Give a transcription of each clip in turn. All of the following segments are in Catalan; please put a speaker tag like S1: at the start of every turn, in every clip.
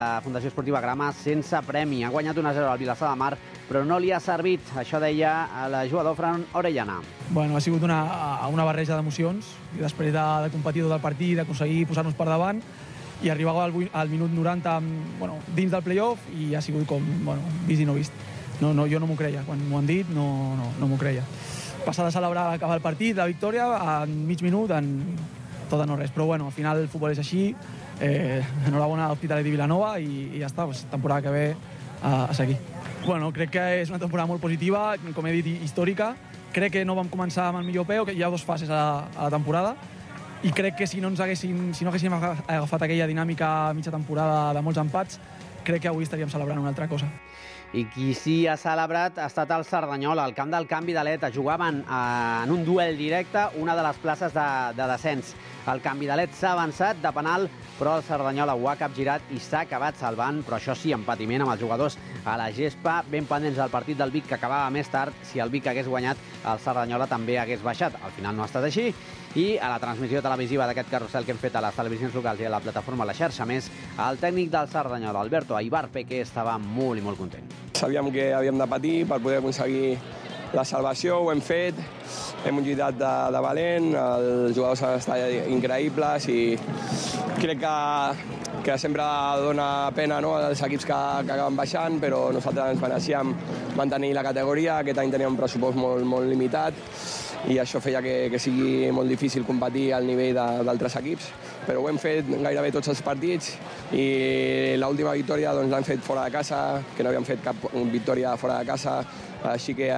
S1: La Fundació Esportiva Grama sense premi. Ha guanyat 1-0 al Vilassar de Mar, però no li ha servit. Això deia el jugador Fran Orellana.
S2: Bueno, ha sigut una barreja d'emocions. I després de competir tot el partit, d'aconseguir posar-nos per davant, i arribava al minut 90 dins del playoff i ha sigut com, vist i no vist. Jo no m'ho creia. Quan m'ho han dit, no m'ho creia. Passar de celebrar acabar el partit, la victòria, en mig minut, en tot o no res. Però al final el futbol és així. Enhorabona a l'Hospitalet de Vilanova i ja està, temporada que ve a seguir. Crec que és una temporada molt positiva, com he dit, històrica. Crec que no vam començar amb el millor peu, que hi ha 2 fases a la temporada, i crec que si no haguéssim agafat aquella dinàmica a mitja temporada de molts empats, crec que avui estaríem celebrant una altra cosa.
S1: I qui sí ha celebrat ha estat el Cerdanyola, al camp del Canvi d'Aleta. Jugaven en un duel directe una de les places de descens. El Canvi d'Alet s'ha avançat de penal, però el Cerdanyola ho ha capgirat i s'ha acabat salvant, però això sí, en patiment amb els jugadors a la gespa, ben pendents del partit del Vic, que acabava més tard. Si el Vic hagués guanyat, el Cerdanyola també hagués baixat. Al final no ha estat així, i a la transmissió televisiva d'aquest carrusel que hem fet a les televisions locals i a la plataforma La Xarxa Més, el tècnic del Cerdanyola, Alberto Aibar Peque, estava molt i molt content.
S3: Sabíem que havíem de patir per poder aconseguir la salvació, ho hem fet, hem lluitat de valent, els jugadors han estat increïbles i crec que sempre dona pena, no?, als equips que acaben baixant, però nosaltres ens mereixíem mantenir la categoria. Aquest any teníem un pressupost molt limitat i això feia que sigui molt difícil competir al nivell d'altres equips, però ho hem fet gairebé tots els partits i l'última victòria l'hem fet fora de casa, que no havíem fet cap victòria fora de casa, així que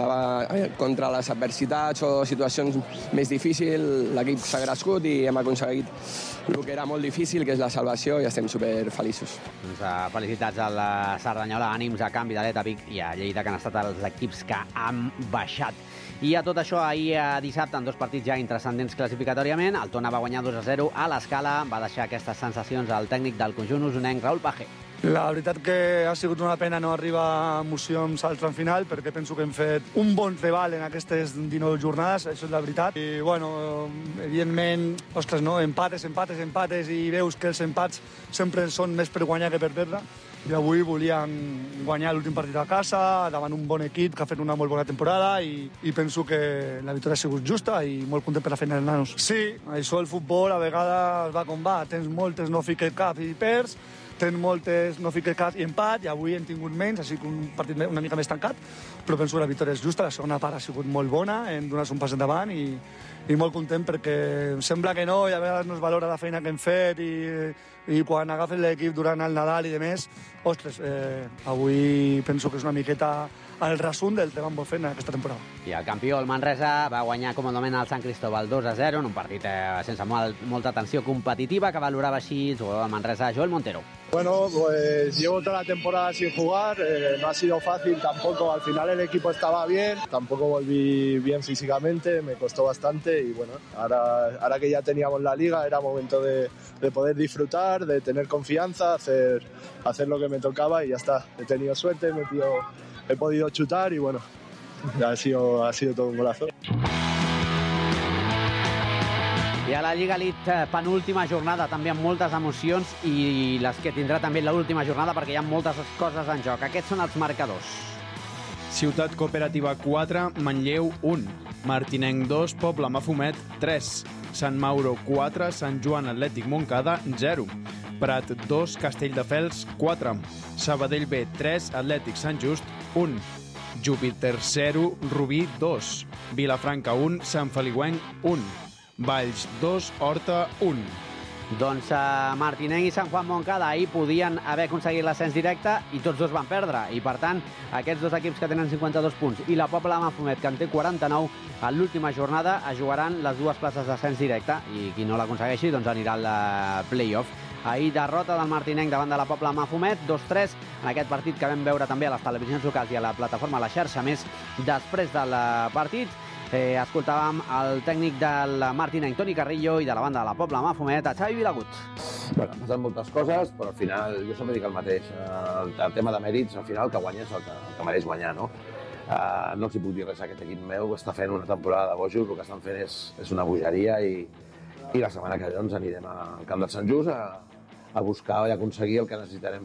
S3: contra les adversitats o situacions més difícils l'equip s'ha crescut i hem aconseguit el que era molt difícil, que és la salvació, i estem superfeliços.
S1: Felicitats a la Cerdanyola, ànims a Canvi d'Aleta, a Vic i a Lleida, que han estat els equips que han baixat. I a tot això, ahir dissabte, en 2 partits ja intrascendents classificatoriament, el Tona va guanyar 2-0 a l'Escala, va deixar aquestes sensacions al tècnic del conjunt usonenc, Raül Pagé.
S4: La veritat que ha sigut una pena no arribar a emoció amb salts al final, perquè penso que hem fet un bon treball en aquestes 19 jornades, això és la veritat. I, evidentment, empates, i veus que els empats sempre són més per guanyar que per perdre. I avui volíem guanyar l'últim partit a casa, davant un bon equip que ha fet una molt bona temporada, i penso que la victòria ha sigut justa i molt content per la feina dels nanos. Sí, això el futbol a vegades va com va, tens moltes no fiques cap i perds, tens moltes no fiques cap i empat, i avui hem tingut menys, així que un partit una mica més tancat, però penso que la victòria és justa. La segona part ha sigut molt bona, hem donat un pas endavant i molt content, perquè sembla que no, i a vegades no es valora la feina que hem fet, i quan agafes l'equip durant el Nadal i demés, avui penso que és una miqueta el resum del que vam fer en aquesta temporada.
S1: I el campió, el Manresa, va guanyar còmodament al Sant Cristóbal 2-0 en un partit sense molta tensió competitiva, que valorava així el jugador del Manresa, Joel Montero.
S5: Llevo toda la temporada sin jugar, no ha sido fácil tampoco, al final el equipo estaba bien, tampoco volví bien físicamente, me costó bastante y ahora que ya teníamos la liga era momento de poder disfrutar, de tener confianza, hacer lo que me tocaba y ya está. He tenido suerte, he podido chutar y ha sido todo un golazo.
S1: I a la Lliga Elite, penúltima jornada, també amb moltes emocions, i les que tindrà també l'última jornada, perquè hi ha moltes coses en joc. Aquests són els marcadors.
S6: Ciutat Cooperativa 4, Manlleu 1, Martinenc 2, Poble Mafumet 3, Sant Mauro 4, Sant Joan Atlètic Montcada 0, Prat 2, Castelldefels 4, Sabadell B 3, Atlètic Sant Just 1, Júpiter 0, Rubí 2, Vilafranca 1, Sant Feliuenc 1, Valls 2, Horta 1.
S1: Doncs Martinenc i Sant Joan Montcada ahir podien haver aconseguit l'ascens directe i tots dos van perdre. I per tant, aquests 2 equips que tenen 52 punts i la Pobla de Mafumet, que en té 49, a l'última jornada es jugaran les 2 places d'ascens directe, i qui no l'aconsegueixi doncs anirà al play-off. Ahir derrota del Martinenc davant de la Pobla de Mafumet, 2-3, en aquest partit que vam veure també a les televisions locals i a la plataforma La Xarxa Més. Després del partit escoltàvem el tècnic del Martinenc, Toni Carrillo, i de la banda de la Pobla de Mafumet, a Xavi Vilagut.
S7: Han passat moltes coses, però al final jo sempre dic el mateix. El tema de mèrits, al final el que guanya és el que mereix guanyar, no? No els hi puc dir res a aquest equip meu, està fent una temporada de bojos, el que estan fent és una bogeria, i la setmana que ve anirem al camp del Sant Just a buscar i aconseguir el que necessitarem